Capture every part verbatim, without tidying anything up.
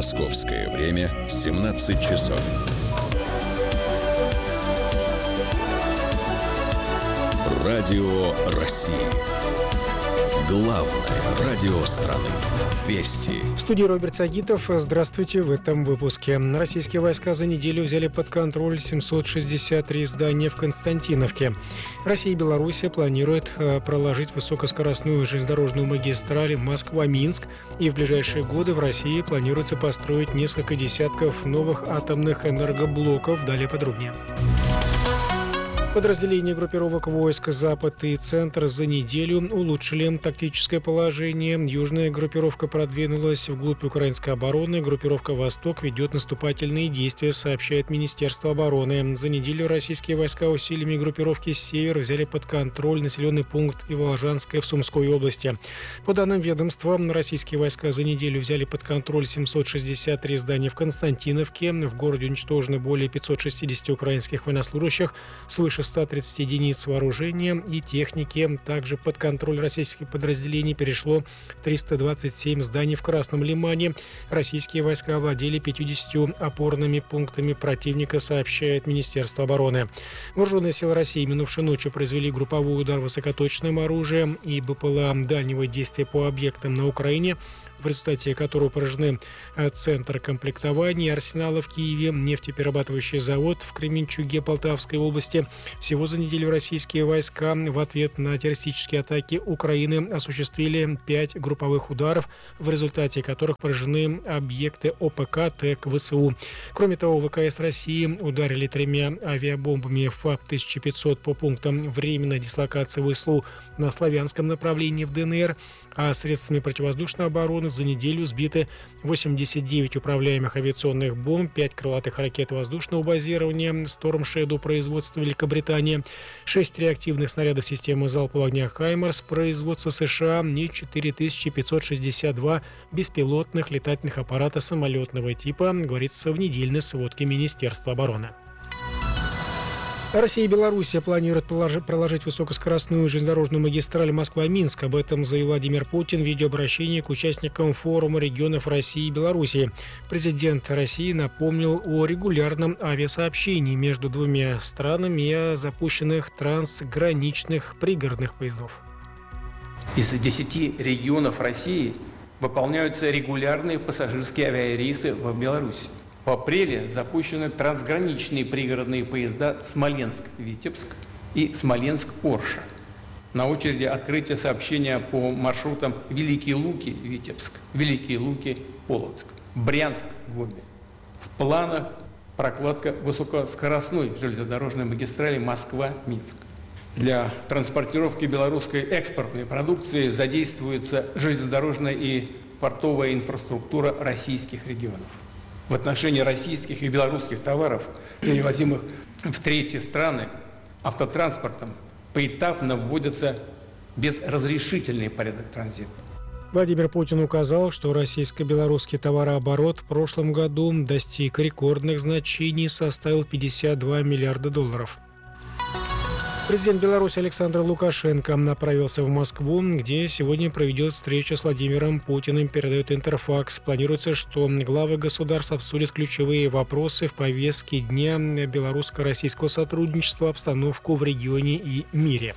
Московское время семнадцать часов. Радио России. Главное радио страны. Вести. В студии Роберт Сагитов. Здравствуйте. В этом выпуске. Российские войска за неделю взяли под контроль семьсот шестьдесят три здания в Константиновке. Россия и Белоруссия планируют проложить высокоскоростную железнодорожную магистраль Москва-Минск. И в ближайшие годы в России планируется построить несколько десятков новых атомных энергоблоков. Далее подробнее. Подразделения группировок войск «Запад» и «Центр» за неделю улучшили тактическое положение. Южная группировка продвинулась вглубь украинской обороны. Группировка «Восток» ведет наступательные действия, сообщает Министерство обороны. За неделю российские войска усилиями группировки «Север» взяли под контроль населенный пункт Иволжанское в Сумской области. По данным ведомства, российские войска за неделю взяли под контроль семьсот шестьдесят три здания в Константиновке. В городе уничтожены более пятьсот шестьдесят украинских военнослужащих, свыше ста тридцати единиц вооружения и техники. Также под контроль российских подразделений перешло триста двадцать семь зданий в Красном Лимане. Российские войска овладели пятьюдесятью опорными пунктами противника, сообщает Министерство обороны. Вооруженные силы России минувшей ночью произвели групповой удар высокоточным оружием и БПЛА дальнего действия по объектам на Украине, в результате которого поражены центр комплектования арсенала в Киеве, нефтеперерабатывающий завод в Кременчуге Полтавской области. Всего за неделю российские войска в ответ на террористические атаки Украины осуществили пять групповых ударов, в результате которых поражены объекты ОПК, ТЭК, ВСУ. Кроме того, ВКС России ударили тремя авиабомбами ФАП тысяча пятьсот по пунктам временной дислокации ВСУ на славянском направлении в ДНР, а средствами противовоздушной обороны за неделю сбиты восемьдесят девять управляемых авиационных бомб, пять крылатых ракет воздушного базирования Storm Shadow производства Великобритании, шесть реактивных снарядов системы залпового огня «Хаймарс» производства США и четыре тысячи пятьсот шестьдесят два беспилотных летательных аппарата самолетного типа, говорится в недельной сводке Министерства обороны. Россия и Белоруссия планируют проложить высокоскоростную железнодорожную магистраль Москва-Минск. Об этом заявил Владимир Путин в видеообращении к участникам форума регионов России и Белоруссии. Президент России напомнил о регулярном авиасообщении между двумя странами и о запущенных трансграничных пригородных поездов. Из десяти регионов России выполняются регулярные пассажирские авиарейсы в Беларусь. В апреле запущены трансграничные пригородные поезда Смоленск-Витебск и Смоленск-Орша. На очереди открытие сообщения по маршрутам Великие Луки-Витебск, Великие Луки-Полоцк, Брянск-Гомель. В планах прокладка высокоскоростной железнодорожной магистрали Москва-Минск. Для транспортировки белорусской экспортной продукции задействуется железнодорожная и портовая инфраструктура российских регионов. В отношении российских и белорусских товаров, перевозимых в третьи страны автотранспортом, поэтапно вводится безразрешительный порядок транзита. Владимир Путин указал, что российско-белорусский товарооборот в прошлом году достиг рекордных значений и составил пятьдесят два миллиарда долларов. Президент Беларуси Александр Лукашенко направился в Москву, где сегодня проведет встречу с Владимиром Путиным, передает Интерфакс. Планируется, что главы государств обсудят ключевые вопросы в повестке дня белорусско-российского сотрудничества, обстановку в регионе и мире.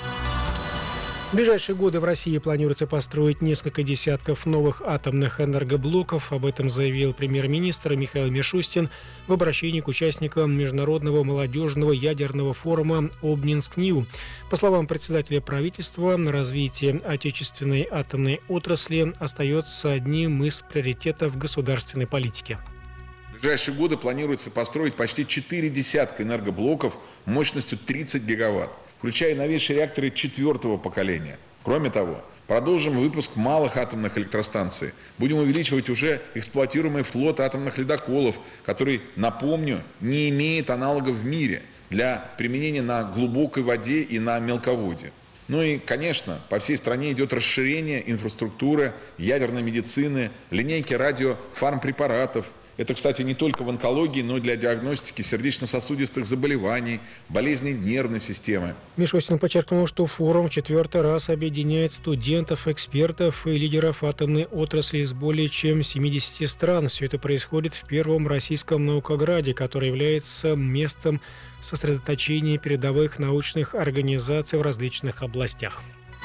В ближайшие годы в России планируется построить несколько десятков новых атомных энергоблоков. Об этом заявил премьер-министр Михаил Мишустин в обращении к участникам Международного молодежного ядерного форума «Обнинск-Нью». По словам председателя правительства, развитие отечественной атомной отрасли остается одним из приоритетов государственной политики. В ближайшие годы планируется построить почти четыре десятка энергоблоков мощностью тридцать гигаватт, включая новейшие реакторы четвертого поколения. Кроме того, продолжим выпуск малых атомных электростанций. Будем увеличивать уже эксплуатируемый флот атомных ледоколов, который, напомню, не имеет аналогов в мире для применения на глубокой воде и на мелководье. Ну и, конечно, по всей стране идет расширение инфраструктуры ядерной медицины, линейки радиофармпрепаратов Это, кстати, не только в онкологии, но и для диагностики сердечно-сосудистых заболеваний, болезней нервной системы. Мишустин подчеркнул, что форум в четвертый раз объединяет студентов, экспертов и лидеров атомной отрасли из более чем семидесяти стран. Все это происходит в первом российском наукограде, который является местом сосредоточения передовых научных организаций в различных областях.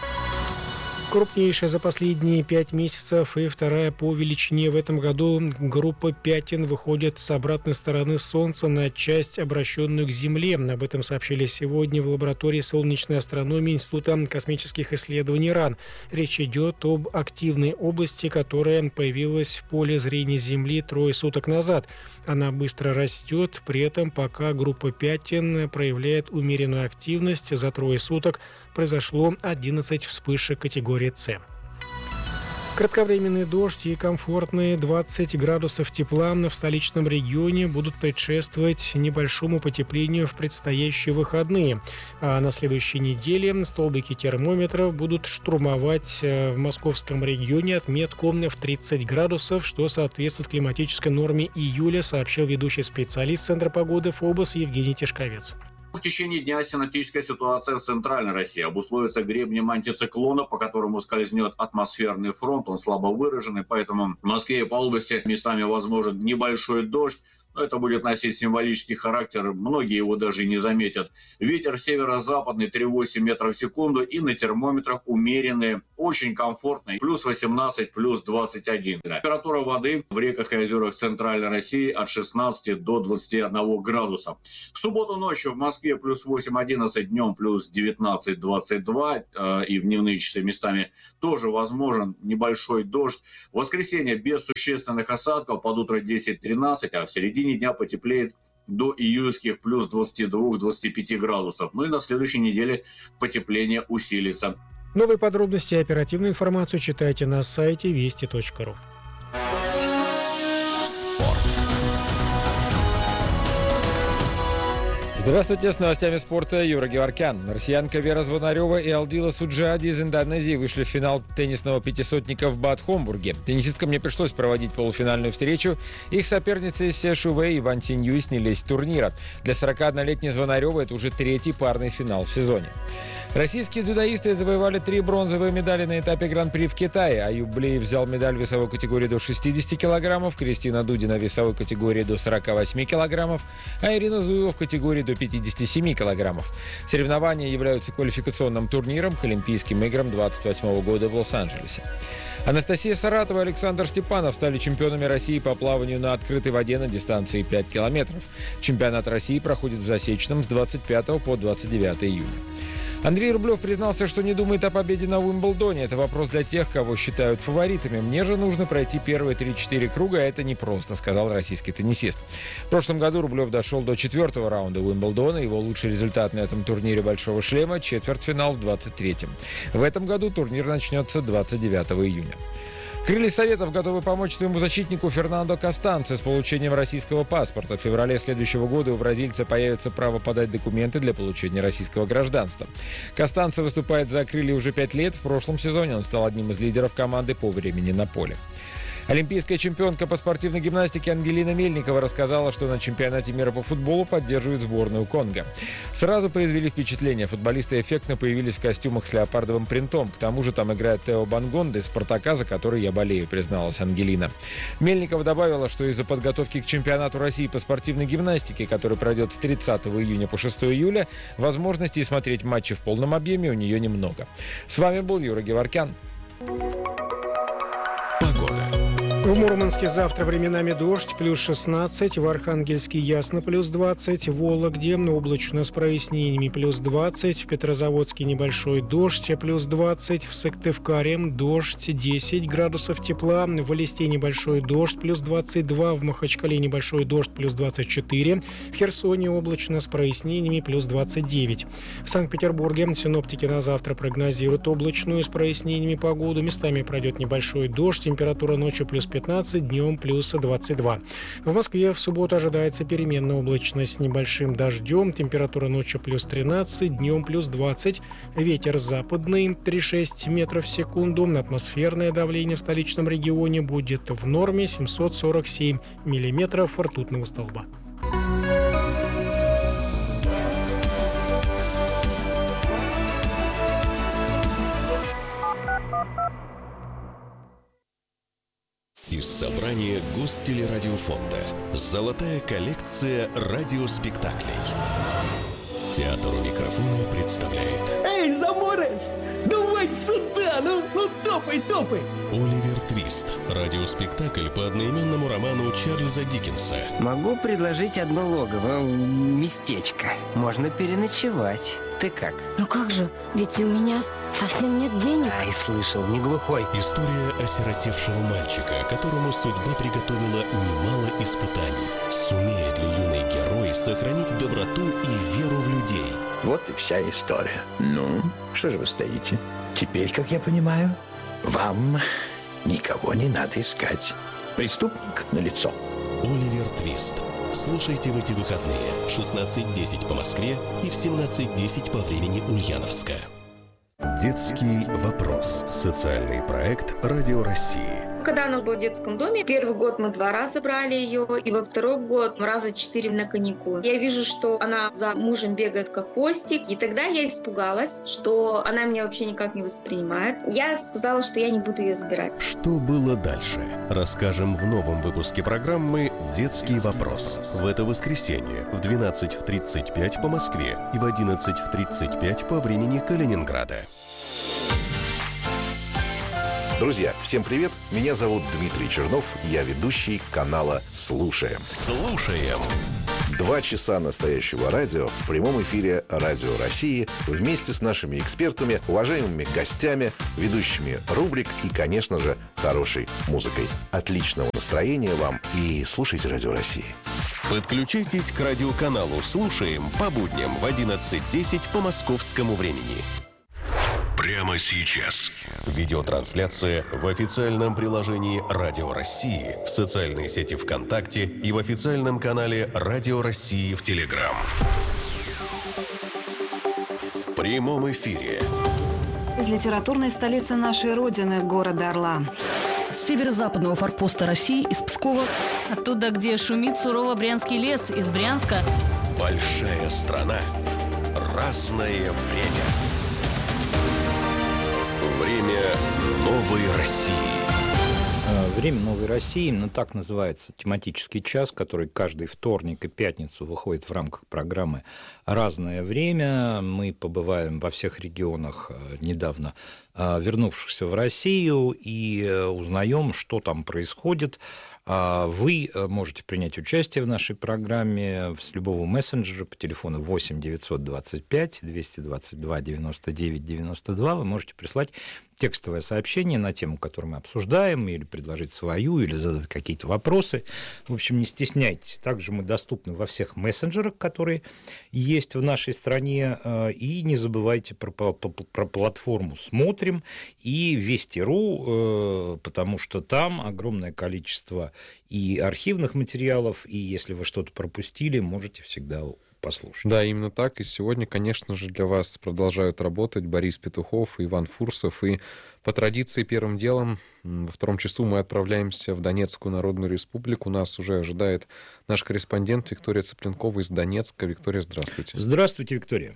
Крупнейшая за последние пять месяцев и вторая по величине в этом году группа Пятен выходит с обратной стороны Солнца на часть, обращенную к Земле. Об этом сообщили сегодня в лаборатории солнечной астрономии Института космических исследований РАН. Речь идет об активной области, которая появилась в поле зрения Земли трое суток назад. Она быстро растет, при этом пока группа Пятен проявляет умеренную активность, за трое суток произошло одиннадцать вспышек категории С. Кратковременный дождь и комфортные двадцать градусов тепла в столичном регионе будут предшествовать небольшому потеплению в предстоящие выходные. А на следующей неделе столбики термометров будут штурмовать в московском регионе отметку в тридцать градусов, что соответствует климатической норме июля, сообщил ведущий специалист Центра погоды ФОБОС Евгений Тишковец. В течение дня синоптическая ситуация в центральной России обусловится гребнем антициклона, по которому скользнет атмосферный фронт. Он слабо выраженный, поэтому в Москве и по области местами возможен небольшой дождь. Но это будет носить символический характер, многие его даже и не заметят. Ветер северо-западный три целых восемь десятых метров в секунду и на термометрах умеренные, очень комфортные, плюс восемнадцать, плюс двадцать один. Температура воды в реках и озерах центральной России от шестнадцати до двадцати одного градуса. В субботу ночью в Москве плюс восемь одиннадцать, днем плюс девятнадцать двадцать два, э, и в дневные часы местами тоже возможен небольшой дождь. В воскресенье без существенных осадков, под утро десять тринадцать, а в середине дня потеплеет до июльских плюс двадцати двух — двадцати пяти градусов. Ну и на следующей неделе потепление усилится. Новые подробности и оперативную информацию читайте на сайте вести точка ру. Здравствуйте, с новостями спорта Юра Геворкян. Россиянка Вера Звонарева и Алдила Суджади из Индонезии вышли в финал теннисного пятисотника в Бад Хомбурге. Теннисисткам не пришлось проводить полуфинальную встречу. Их соперницы Се Шувей и Ван Циньюй снялись с турнира. Для сорокаоднолетней Звонаревой это уже третий парный финал в сезоне. Российские дзюдоисты завоевали три бронзовые медали на этапе Гран-при в Китае. Аюб Блеев взял медаль в весовой категории до шестидесяти килограммов, Кристина Дудина в весовой категории до сорока восьми килограммов, а Ирина Зуева в категории до пятидесяти семи килограммов. Соревнования являются квалификационным турниром к Олимпийским играм двадцать восьмого года в Лос-Анджелесе. Анастасия Саратова и Александр Степанов стали чемпионами России по плаванию на открытой воде на дистанции пять километров. Чемпионат России проходит в Засечном с двадцать пятого по двадцать девятое июня. Андрей Рублев признался, что не думает о победе на Уимблдоне. Это вопрос для тех, кого считают фаворитами. «Мне же нужно пройти первые три-четыре круга, а это непросто», — сказал российский теннисист. В прошлом году Рублев дошел до четвертого раунда Уимблдона. Его лучший результат на этом турнире «Большого шлема» — четвертьфинал в двадцать третьем. В этом году турнир начнется двадцать девятого июня. Крылья Советов готовы помочь своему защитнику Фернандо Костанце с получением российского паспорта. В феврале следующего года у бразильца появится право подать документы для получения российского гражданства. Костанце выступает за Крылья уже пять лет. В прошлом сезоне он стал одним из лидеров команды по времени на поле. Олимпийская чемпионка по спортивной гимнастике Ангелина Мельникова рассказала, что на чемпионате мира по футболу поддерживают сборную Конго. Сразу произвели впечатление. Футболисты эффектно появились в костюмах с леопардовым принтом. К тому же там играет Тео Бангонда из «Спартака», за который я болею, призналась Ангелина. Мельникова добавила, что из-за подготовки к чемпионату России по спортивной гимнастике, который пройдет с тридцатого июня по шестого июля, возможностей смотреть матчи в полном объеме у нее немного. С вами был Юра Геворкян. В Мурманске завтра временами дождь, плюс шестнадцать, в Архангельске ясно, плюс двадцать, в Вологде облачно с прояснениями, плюс двадцать, в Петрозаводске небольшой дождь, плюс двадцать, в Сыктывкаре дождь, десять градусов тепла, в Элисте небольшой дождь, плюс двадцать два, в Махачкале небольшой дождь, плюс двадцать четыре, в Херсоне облачно с прояснениями, плюс двадцать девять. В Санкт-Петербурге синоптики на завтра прогнозируют облачную с прояснениями погоду, местами пройдет небольшой дождь, температура ночью плюс пятнадцать, пятнадцать, днем плюс двадцать два. В Москве в субботу ожидается переменная облачность с небольшим дождем. Температура ночью плюс тринадцать, днем плюс двадцать. Ветер западный три целых шесть десятых метров в секунду. Атмосферное давление в столичном регионе будет в норме семьсот сорок семь миллиметров ртутного столба. Из собрания Гостелерадиофонда «Золотая коллекция радиоспектаклей». Театр у микрофона представляет Эй, Заморыч, давай сюда, ну, ну топай, топай. Оливер Твист. Радиоспектакль по одноименному роману Чарльза Диккенса. Могу предложить одно логово, местечко. Можно переночевать. Ты как? Ну как же, ведь у меня совсем нет денег. Ай, слышал, не глухой. История осиротевшего мальчика, которому судьба приготовила немало испытаний. Сумеет ли юный герой сохранить доброту и веру в людей? Вот и вся история. Ну, что же вы стоите? Теперь, как я понимаю, вам никого не надо искать. Преступник налицо. Оливер Твист. Слушайте в эти выходные. шестнадцать десять по Москве и в семнадцать десять по времени Ульяновска. Детский вопрос. Социальный проект Радио России. Когда она была в детском доме, первый год мы два раза брали ее, и во второй год мы раза четыре на каникулы. Я вижу, что она за мужем бегает как хвостик, и тогда я испугалась, что она меня вообще никак не воспринимает. Я сказала, что я не буду ее забирать. Что было дальше? Расскажем в новом выпуске программы «Детский вопрос». В это воскресенье в двенадцать тридцать пять по Москве и в одиннадцать тридцать пять по времени Калининграда. Друзья, всем привет! Меня зовут Дмитрий Чернов, я ведущий канала «Слушаем». Слушаем! Два часа настоящего радио в прямом эфире Радио России вместе с нашими экспертами, уважаемыми гостями, ведущими рубрик и, конечно же, хорошей музыкой. Отличного настроения вам и слушайте Радио России. Подключайтесь к радиоканалу «Слушаем» по будням в одиннадцать десять по московскому времени. Прямо сейчас. Видеотрансляция в официальном приложении Радио России, в социальной сети ВКонтакте и в официальном канале Радио России в Телеграм. В прямом эфире. Из литературной столицы нашей Родины, города Орла. С северо-западного форпоста России, из Пскова. Оттуда, где шумит сурово Брянский лес, из Брянска. Большая страна. Разное время. Время новой России. Время новой России, ну так называется тематический час, который каждый вторник и пятницу выходит в рамках программы «Разное время». Мы побываем во всех регионах недавно вернувшихся в Россию и узнаем, что там происходит. Вы можете принять участие в нашей программе с любого мессенджера по телефону восемь девятьсот двадцать пять двести двадцать два девяносто девять девяносто два. Вы можете прислать текстовое сообщение на тему, которую мы обсуждаем, или предложить свою, или задать какие-то вопросы. В общем, не стесняйтесь. Также мы доступны во всех мессенджерах, которые есть в нашей стране. И не забывайте про, про, про платформу «Смотрим» и Вести.ру, потому что там огромное количество и архивных материалов, и если вы что-то пропустили, можете всегда послушать. Да, именно так. И сегодня, конечно же, для вас продолжают работать Борис Петухов и Иван Фурсов. И по традиции первым делом во втором часу мы отправляемся в Донецкую Народную Республику. Нас уже ожидает наш корреспондент Виктория Цыпленкова из Донецка. Виктория, здравствуйте. Здравствуйте, Виктория.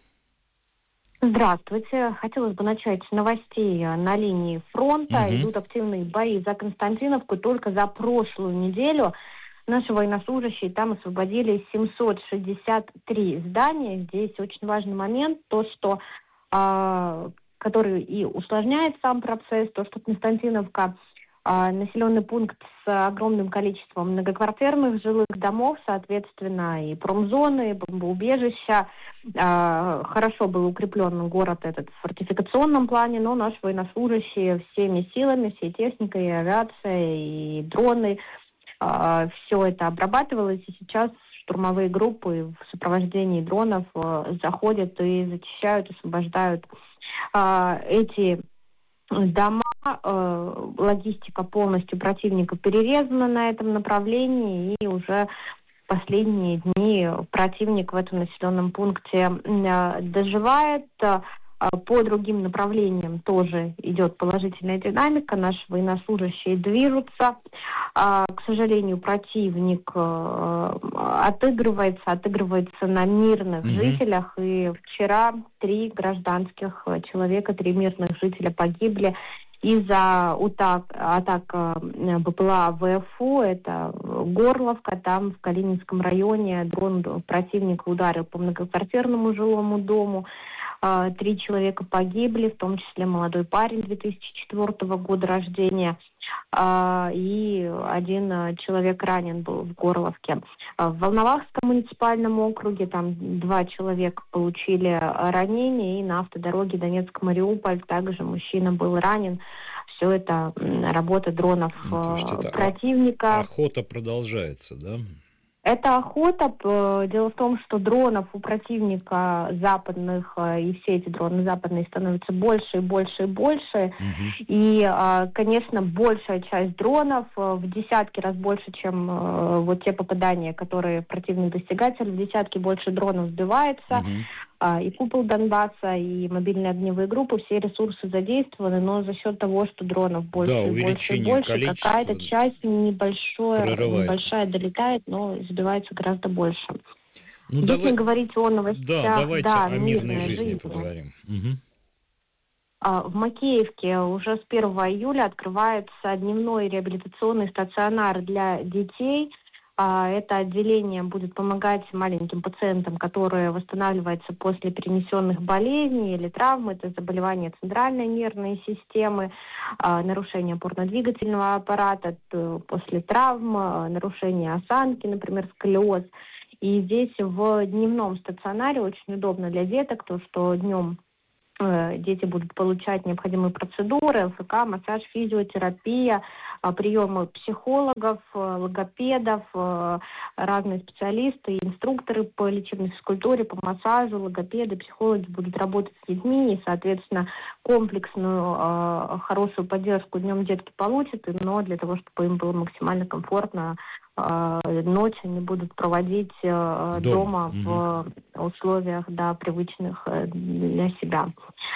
Здравствуйте. Хотелось бы начать с новостей на линии фронта. Угу. Идут активные бои за Константиновку. Только за прошлую неделю наши военнослужащие там освободили семьсот шестьдесят три здания. Здесь очень важный момент, то, что, э, который и усложняет сам процесс, то, что Константиновка э, населенный пункт с огромным количеством многоквартирных жилых домов, соответственно, и промзоны, и бомбоубежища. Э, хорошо был укреплен город этот в фортификационном плане, но наши военнослужащие всеми силами, всей техникой, и авиацией, и дроны, все это обрабатывалось, и сейчас штурмовые группы в сопровождении дронов заходят и зачищают, освобождают эти дома, логистика полностью противника перерезана на этом направлении, и уже в последние дни противник в этом населенном пункте доживает. По другим направлениям тоже идет положительная динамика, наши военнослужащие движутся. К сожалению, противник отыгрывается, отыгрывается на мирных mm-hmm. жителях, и вчера три гражданских человека, три мирных жителя погибли из-за атак, атак БПЛА ВФУ, это Горловка, там в Калининском районе дрон противника ударил по многоквартирному жилому дому. Три человека погибли, в том числе молодой парень две тысячи четвёртого года рождения, и один человек ранен был в Горловке. В Волновахском муниципальном округе там два человека получили ранения, и на автодороге Донецк-Мариуполь также мужчина был ранен. Все это работа дронов ну, противника. Охота продолжается, да? Это охота. Дело в том, что дронов у противника западных, и все эти дроны западные становятся больше и больше и больше. Uh-huh. И, конечно, большая часть дронов в десятки раз больше, чем вот те попадания, которые противник достигает. В десятки больше дронов сбивается. Uh-huh. И купол Донбасса, и мобильные огневые группы, все ресурсы задействованы, но за счет того, что дронов больше да, и больше и больше, какая-то часть небольшая, небольшая долетает, но сбивается гораздо больше. Ну, Если давай... говорить о новостях... Да, давайте да, о мирной жизни, жизни поговорим. Угу. В Макеевке уже с первого июля открывается дневной реабилитационный стационар для детей. Это отделение будет помогать маленьким пациентам, которые восстанавливаются после перенесенных болезней или травм. Это заболевания центральной нервной системы, нарушение опорно-двигательного аппарата после травм, нарушение осанки, например, сколиоз. И здесь в дневном стационаре очень удобно для деток, то, что днем дети будут получать необходимые процедуры, ЛФК, массаж, физиотерапия, приемы психологов, логопедов, разные специалисты, инструкторы по лечебной физкультуре, по массажу, логопеды, психологи будут работать с детьми, и, соответственно, комплексную, хорошую поддержку днем детки получат, но для того, чтобы им было максимально комфортно, ночь они будут проводить дома, дома в угу. условиях, да, привычных для себя.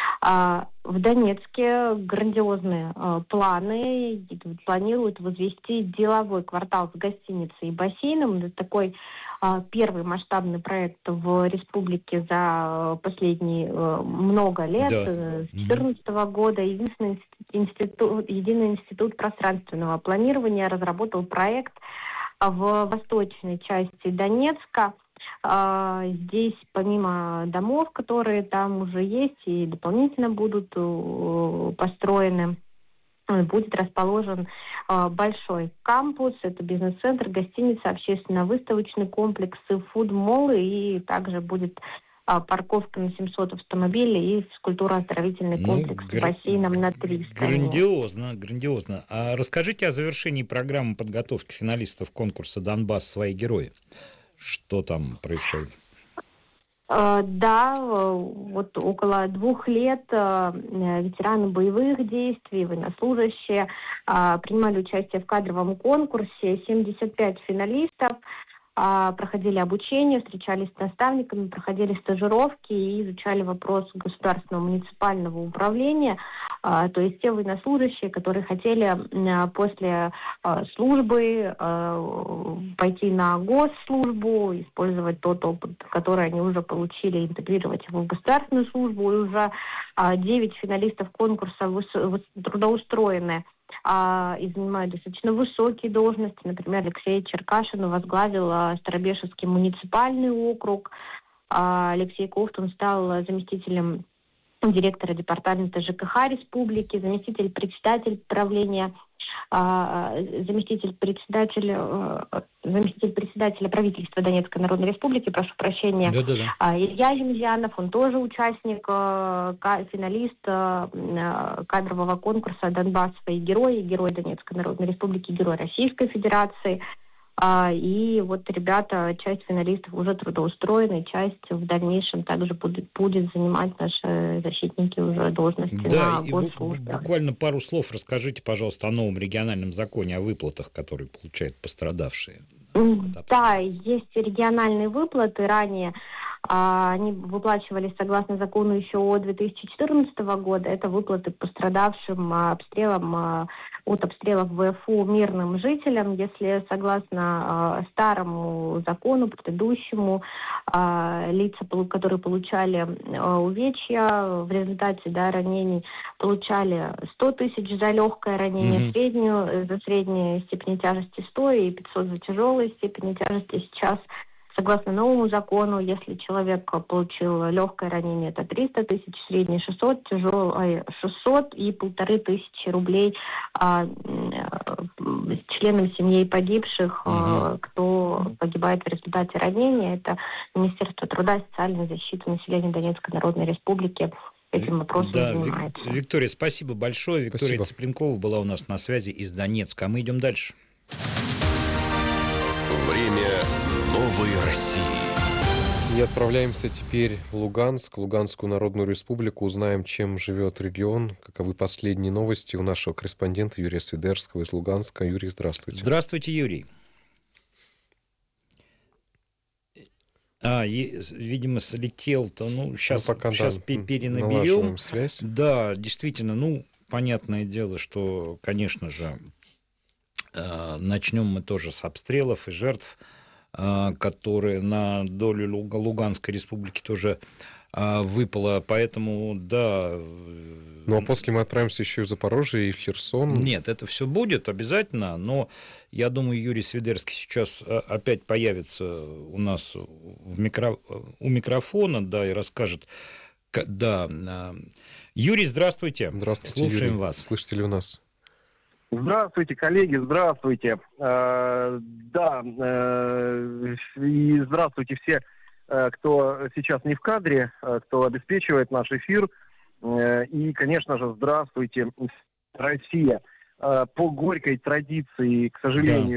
В Донецке грандиозные планы. Планируют возвести деловой квартал с гостиницей и бассейном. Это такой первый масштабный проект в республике за последние много лет, да. с две тысячи четырнадцатого года. Единственный институт, Единый институт пространственного планирования разработал проект в восточной части Донецка. Здесь помимо домов, которые там уже есть и дополнительно будут построены, будет расположен большой кампус. Это бизнес-центр, гостиница, общественно-выставочный комплекс, фуд-моллы, и также будет парковка на семьсот автомобилей и физкультурно-оздоровительный комплекс ну, с бассейном на триста. Грандиозно, грандиозно. А расскажите о завершении программы подготовки финалистов конкурса «Донбасс. Свои герои». Что там происходит? Да, вот около двух лет ветераны боевых действий, военнослужащие принимали участие в кадровом конкурсе. семьдесят пять финалистов проходили обучение, встречались с наставниками, проходили стажировки и изучали вопрос государственного муниципального управления. То есть те военнослужащие, которые хотели после службы пойти на госслужбу, использовать тот опыт, который они уже получили, интегрировать его в государственную службу. И уже девять финалистов конкурса трудоустроены и занимают достаточно высокие должности. Например, Алексей Черкашин возглавил Старобешевский муниципальный округ. Алексей Ковтун стал заместителем директора департамента ЖКХ республики, заместитель председателя правления, заместитель председателя, заместитель председателя правительства Донецкой Народной Республики, прошу прощения, Да-да-да. Илья Емельянов, он тоже участник, финалист кадрового конкурса «Донбасс. Свои герои», герой Донецкой Народной Республики, герой Российской Федерации. И вот ребята, часть финалистов уже трудоустроены, часть в дальнейшем также будет, будет занимать наши защитники уже должности да, на и госслужбе. Буквально пару слов расскажите, пожалуйста, о новом региональном законе о выплатах, которые получают пострадавшие. Да, есть региональные выплаты. Ранее а, они выплачивались согласно закону еще две тысячи четырнадцатого года. Это выплаты пострадавшим а, обстрелом, а, от обстрелов ВФУ мирным жителям. Если согласно а, старому закону, предыдущему, а, лица, которые получали а, увечья в результате да, ранений, получали сто тысяч за легкое ранение, mm-hmm. среднюю, за средней степени тяжести сто и пятьсот за тяжелой степени тяжести. Сейчас, согласно новому закону, если человек получил легкое ранение, это триста тысяч, средний шестьсот, тяжелое шестьсот и полторы тысячи рублей а, а, членам семей погибших, mm-hmm. а, кто погибает в результате ранения. Это Министерство труда и социальной защиты населения Донецкой Народной Республики. Этим вопросом да, занимается. Виктория, спасибо большое. Виктория спасибо. Цыпленкова была у нас на связи из Донецка. А мы идем дальше. Время новой России. И отправляемся теперь в Луганск, Луганскую Народную Республику. Узнаем, чем живет регион. Каковы последние новости у нашего корреспондента Юрия Свидерского из Луганска. Юрий, здравствуйте. Здравствуйте, Юрий. А, и, видимо, слетел-то, ну, сейчас, ну, пока, сейчас да, перенаберем. Связь. Да, действительно, ну, понятное дело, что, конечно же, начнем мы тоже с обстрелов и жертв, которые на долю Луганской республики тоже выпало, поэтому, да... Ну, а после мы отправимся еще и в Запорожье, и в Херсон. Нет, это все будет обязательно, но я думаю, Юрий Свидерский сейчас опять появится у нас в микро... у микрофона, да, и расскажет... Да. Юрий, здравствуйте. Здравствуйте, слушаем Юрий. вас. Слышите ли вы нас? Здравствуйте, коллеги, здравствуйте. Э, да, э, и здравствуйте все, э, кто сейчас не в кадре, э, кто обеспечивает наш эфир. Э, и, конечно же, здравствуйте, Россия. Э, по горькой традиции, к сожалению,